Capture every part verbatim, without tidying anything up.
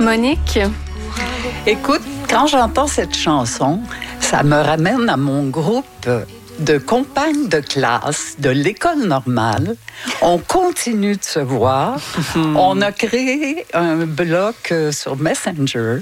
Monique? Écoute, quand j'entends cette chanson, ça me ramène à mon groupe de compagnes de classe de l'école normale. On continue de se voir. On a créé un bloc sur Messenger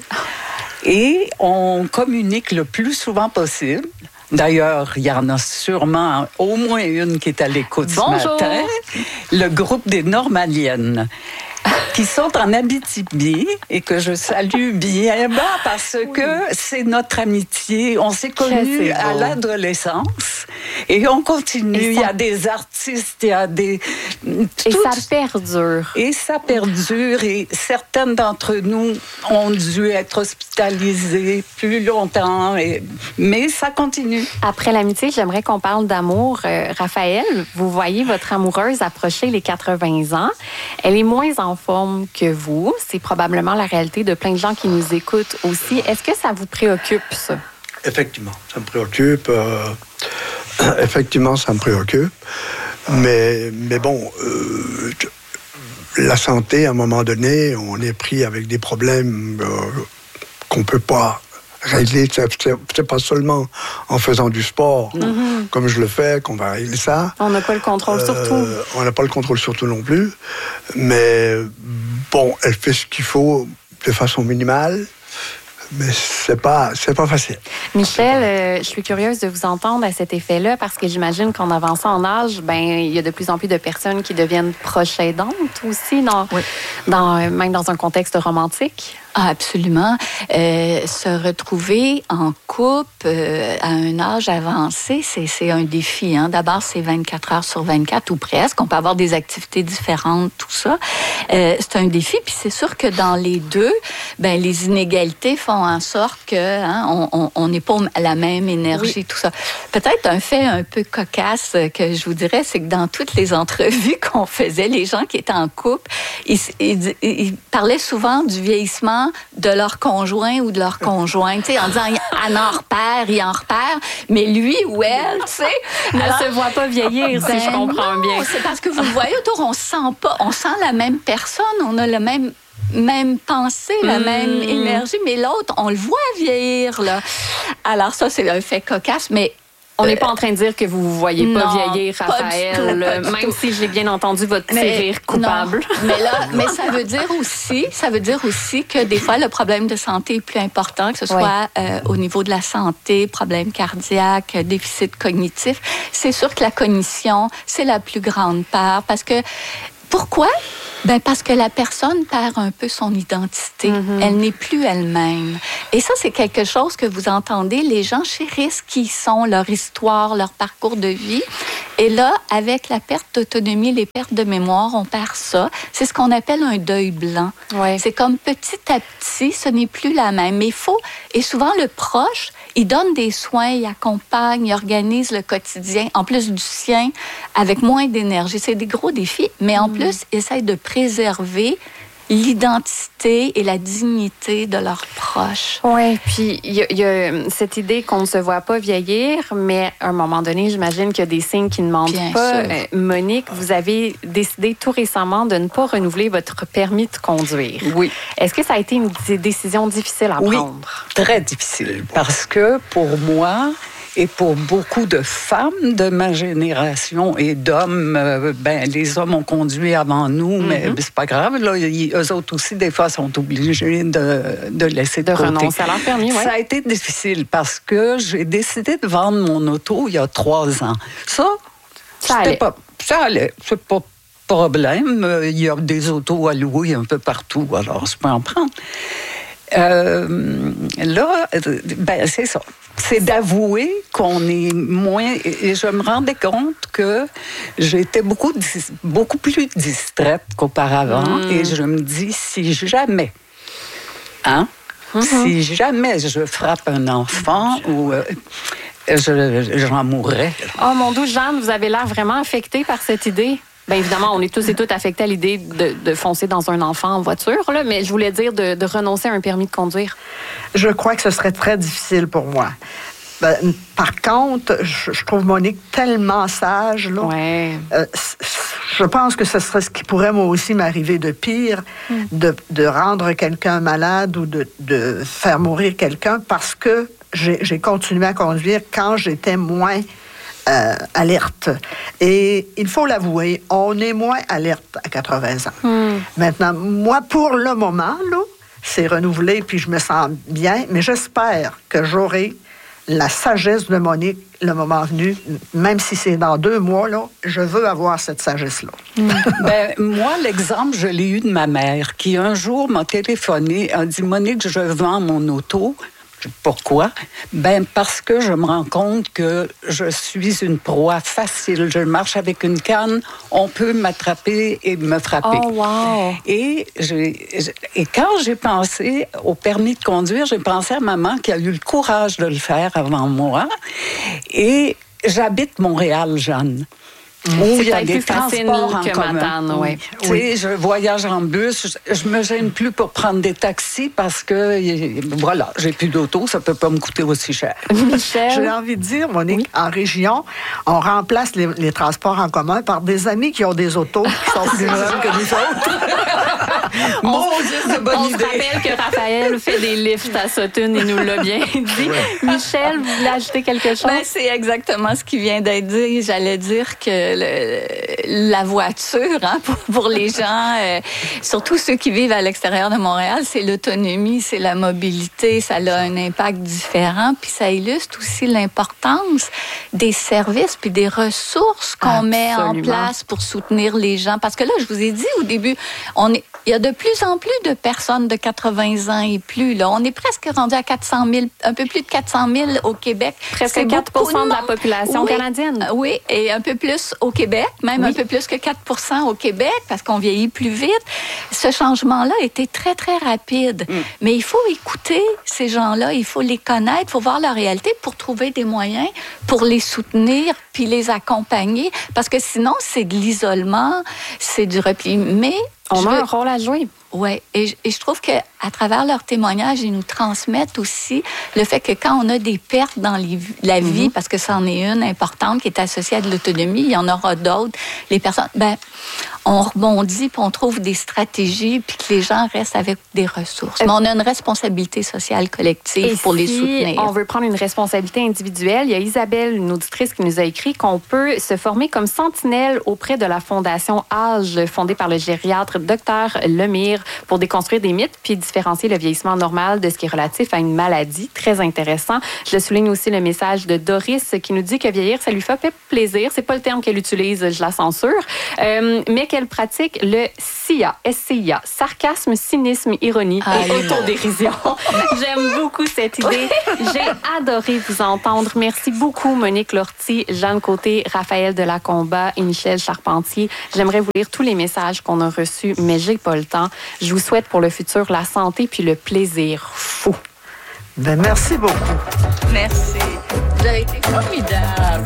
et on communique le plus souvent possible. D'ailleurs, il y en a sûrement au moins une qui est à l'écoute Bonjour. ce matin. Le groupe des Normaliennes, qui sont en Abitibi et que je salue bien bas parce que c'est notre amitié. On s'est connus à l'adolescence et on continue. Et ça... Il y a des artistes, il y a des... Et tout... ça perdure. Et ça perdure et certaines d'entre nous ont dû être hospitalisées plus longtemps, et... mais ça continue. Après l'amitié, j'aimerais qu'on parle d'amour. Euh, Raphaël, vous voyez votre amoureuse approcher les quatre-vingts ans. Elle est moins en forme que vous. C'est probablement la réalité de plein de gens qui nous écoutent aussi. Est-ce que ça vous préoccupe, ça? Effectivement, ça me préoccupe. Euh, effectivement, ça me préoccupe. Mais, mais bon, euh, la santé, à un moment donné, on est pris avec des problèmes euh, qu'on ne peut pas régler. C'est, c'est, c'est pas seulement en faisant du sport, mm-hmm. comme je le fais, qu'on va régler ça. On n'a pas le contrôle euh, sur tout. On n'a pas le contrôle sur tout non plus. Mais bon, elle fait ce qu'il faut de façon minimale. Mais c'est pas, c'est pas facile. Michel, euh, je suis curieuse de vous entendre à cet effet-là parce que j'imagine qu'en avançant en âge, ben il y a de plus en plus de personnes qui deviennent proches aidantes aussi, dans, oui. dans, même dans un contexte romantique. Ah, absolument. Euh, se retrouver en couple euh, à un âge avancé, c'est, c'est un défi. Hein. D'abord, c'est vingt-quatre heures sur vingt-quatre ou presque. On peut avoir des activités différentes, tout ça. Euh, c'est un défi. Puis c'est sûr que dans les deux, ben les inégalités font en sorte que hein, on n'est pas à la même énergie, oui. tout ça. Peut-être un fait un peu cocasse que je vous dirais, c'est que dans toutes les entrevues qu'on faisait, les gens qui étaient en couple, ils, ils, ils parlaient souvent du vieillissement de leur conjoint ou de leur conjointe, tu sais, en disant elle en repère, il en repère, mais lui ou elle, tu sais, ne se voit pas vieillir, ben si je comprends non, bien. C'est parce que vous le voyez autour, on sent pas, on sent la même personne, on a le même même pensée, la mmh. même énergie, mais l'autre, on le voit vieillir, là. Alors ça, c'est un fait cocasse, mais on n'est pas en train de dire que vous ne voyez pas non, vieillir, Raphaël, pas même tout. Si j'ai bien entendu votre petit mais, rire coupable. Non, mais là, mais ça veut dire aussi, ça veut dire aussi que des fois le problème de santé est plus important, que ce soit oui. euh, au niveau de la santé, problème cardiaque, déficit cognitif. C'est sûr que la cognition, c'est la plus grande part, parce que pourquoi? Ben parce que la personne perd un peu son identité. Mm-hmm. Elle n'est plus elle-même. Et ça, c'est quelque chose que vous entendez. Les gens chérissent qui ils sont, leur histoire, leur parcours de vie. Et là, avec la perte d'autonomie, les pertes de mémoire, on perd ça. C'est ce qu'on appelle un deuil blanc. Ouais. C'est comme petit à petit, ce n'est plus la même. Mais il faut, et souvent le proche, il donne des soins, il accompagne, il organise le quotidien, en plus du sien, avec moins d'énergie. C'est des gros défis, mais en mm. plus, il essaie de préserver l'identité et la dignité de leurs proches. Oui, puis il y, y a cette idée qu'on ne se voit pas vieillir, mais à un moment donné, j'imagine qu'il y a des signes qui ne mentent Bien pas. Euh, Monique, vous avez décidé tout récemment de ne pas renouveler votre permis de conduire. Oui. Est-ce que ça a été une décision difficile à oui, prendre? Très difficile, parce que pour moi, et pour beaucoup de femmes de ma génération et d'hommes, euh, ben les hommes ont conduit avant nous, mm-hmm. mais c'est pas grave. Là, ils, eux autres aussi, des fois, sont obligés de, de laisser de, de renoncer à leur permis. Ouais. Ça a été difficile parce que j'ai décidé de vendre mon auto il y a trois ans. Ça, ça allait. Pas, ça allait. C'est pas problème. Il y a des autos à louer un peu partout, alors je peux en prendre. Euh, là, ben c'est ça. C'est d'avouer qu'on est moins... Et je me rendais compte que j'étais beaucoup, beaucoup plus distraite qu'auparavant. Mmh. Et je me dis, si jamais, hein, mmh. si jamais je frappe un enfant ou... Euh, je, j'en mourrais. Oh mon Dieu, Jeanne, vous avez l'air vraiment affectée par cette idée. Bien évidemment, on est tous et toutes affectés à l'idée de, de foncer dans un enfant en voiture, là, mais je voulais dire de, de renoncer à un permis de conduire. Je crois que ce serait très difficile pour moi. Ben, par contre, je, je trouve Monique tellement sage. Là. Ouais. Euh, je pense que ce serait ce qui pourrait, moi aussi, m'arriver de pire, mm. de, de rendre quelqu'un malade ou de, de faire mourir quelqu'un parce que j'ai, j'ai continué à conduire quand j'étais moins euh, alerte. Et il faut l'avouer, on est moins alerte à quatre-vingts ans. Mm. Maintenant, moi, pour le moment, là, c'est renouvelé, puis je me sens bien, mais j'espère que j'aurai la sagesse de Monique le moment venu, même si c'est dans deux mois, là, je veux avoir cette sagesse-là. Mmh. Ben, moi, l'exemple, je l'ai eu de ma mère, qui un jour m'a téléphoné, a dit « Monique, je vends mon auto. » Pourquoi? Ben parce que je me rends compte que je suis une proie facile. Je marche avec une canne, on peut m'attraper et me frapper. Oh, wow! Et, j'ai, et quand j'ai pensé au permis de conduire, j'ai pensé à maman qui a eu le courage de le faire avant moi. Et j'habite Montréal, Jeanne. Mmh. Où c'est il y a des plus facile transports en que commun. Matane, oui. Tu sais, je voyage en bus, je, je me gêne plus pour prendre des taxis parce que, voilà, j'ai plus d'auto, ça peut pas me coûter aussi cher. Michel? J'ai envie de dire, Monique, oui. En région, on remplace les, les transports en commun par des amis qui ont des autos qui sont plus jeunes que nous autres. Mon Dieu, c'est bonne on idée. se rappelle que Raphaël fait des lifts à Sutton, il nous l'a bien dit. Michel, vous voulez ajouter quelque chose? Ben, c'est exactement ce qui vient d'être dit. J'allais dire que le, la voiture, hein, pour, pour les gens, euh, surtout ceux qui vivent à l'extérieur de Montréal, c'est l'autonomie, c'est la mobilité, ça a un impact différent, puis ça illustre aussi l'importance des services puis des ressources qu'on Absolument. met en place pour soutenir les gens. Parce que là, je vous ai dit au début, on est il y a de plus en plus de personnes de quatre-vingts ans et plus. Là. On est presque rendu à quatre cent mille, un peu plus de quatre cent mille au Québec. Presque c'est quatre pour cent de, de la population oui, canadienne. Oui, et un peu plus au Québec, même oui. un peu plus que quatre pour cent au Québec, parce qu'on vieillit plus vite. Ce changement-là a été très, très rapide. Mm. Mais il faut écouter ces gens-là, il faut les connaître, il faut voir leur réalité pour trouver des moyens pour les soutenir puis les accompagner. Parce que sinon, c'est de l'isolement, c'est du repli. Mais on a un rôle à jouer. Oui, et, et je trouve qu'à travers leurs témoignages, ils nous transmettent aussi le fait que quand on a des pertes dans les, la vie, mm-hmm. parce que c'en est une importante qui est associée à de l'autonomie, il y en aura d'autres, les personnes, ben, on rebondit puis on trouve des stratégies puis que les gens restent avec des ressources. Mais on a une responsabilité sociale collective et pour si les soutenir. On veut prendre une responsabilité individuelle. Il y a Isabelle, une auditrice, qui nous a écrit qu'on peut se former comme sentinelle auprès de la Fondation Âge, fondée par le gériatre Docteur Lemire, pour déconstruire des mythes puis différencier le vieillissement normal de ce qui est relatif à une maladie. Très intéressant. Je le souligne aussi le message de Doris qui nous dit que vieillir, ça lui fait plaisir. C'est pas le terme qu'elle utilise, je la censure. Euh, mais qu'elle pratique le S I A, S C I A, sarcasme, cynisme, ironie ah, et autodérision. J'aime beaucoup cette idée. J'ai adoré vous entendre. Merci beaucoup, Monique Lortie, Jeanne Côté, Raphaël Delacomba et Michel Charpentier. J'aimerais vous lire tous les messages qu'on a reçus, mais j'ai pas le temps. Je vous souhaite pour le futur la santé puis le plaisir fou. Ben, merci beaucoup. Merci. Vous avez été formidable.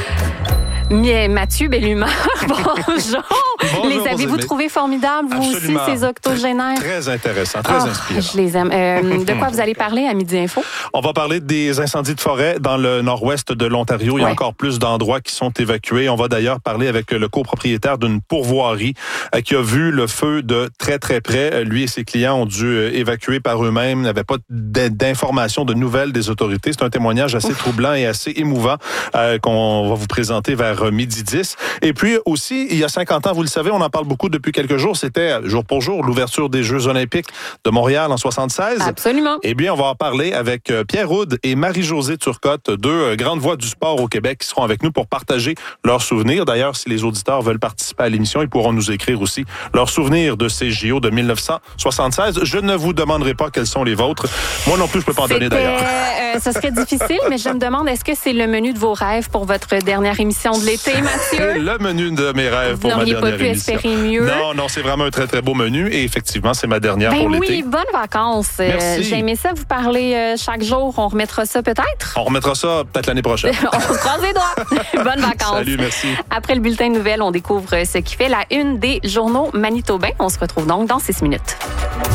Mais Mathieu Bellumeur, bonjour. Bonjour. Les avez-vous trouvés formidables, vous Absolument. aussi, ces octogénaires? Très intéressant, très oh, inspirant. Je les aime. Euh, de quoi vous allez parler à Midi Info? On va parler des incendies de forêt dans le nord-ouest de l'Ontario. Il y a ouais. encore plus d'endroits qui sont évacués. On va d'ailleurs parler avec le copropriétaire d'une pourvoirie euh, qui a vu le feu de très, très près. Lui et ses clients ont dû euh, évacuer par eux-mêmes. Il n'y avait pas d'informations, de nouvelles des autorités. C'est un témoignage assez Ouf. troublant et assez émouvant euh, qu'on va vous présenter vers midi dix. Et puis aussi, il y a cinquante ans, vous le savez, on en parle beaucoup depuis quelques jours, c'était jour pour jour l'ouverture des Jeux olympiques de Montréal en soixante-seize. Absolument. Eh bien, on va en parler avec Pierre Houde et Marie-Josée Turcotte, deux grandes voix du sport au Québec qui seront avec nous pour partager leurs souvenirs. D'ailleurs, si les auditeurs veulent participer à l'émission, ils pourront nous écrire aussi leurs souvenirs de ces J O de dix-neuf cent soixante-seize. Je ne vous demanderai pas quels sont les vôtres. Moi non plus, je peux pas en donner d'ailleurs. Euh, ce serait difficile, mais je me demande, est-ce que c'est le menu de vos rêves pour votre dernière émission de l'été, Mathieu? Le menu de mes rêves pour ma dernière émission. Vous n'auriez pas pu espérer mieux? Non, non, c'est vraiment un très, très beau menu et effectivement, c'est ma dernière ben pour oui, l'été. Oui, bonnes vacances. Merci. J'ai aimé ça, vous parler euh, chaque jour. On remettra ça peut-être? On remettra ça peut-être l'année prochaine. On se croise les doigts. Bonnes vacances. Salut, merci. Après le bulletin de nouvelles, on découvre ce qui fait la une des journaux manitobains. On se retrouve donc dans six minutes.